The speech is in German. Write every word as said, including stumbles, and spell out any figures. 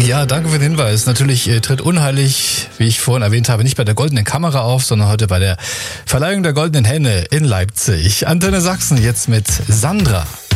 Ja, danke für den Hinweis. Natürlich äh, tritt Unheilig, wie ich vorhin erwähnt habe, nicht bei der Goldenen Kamera auf, sondern heute bei der Verleihung der Goldenen Henne in Leipzig. Antenne Sachsen jetzt mit Sandra.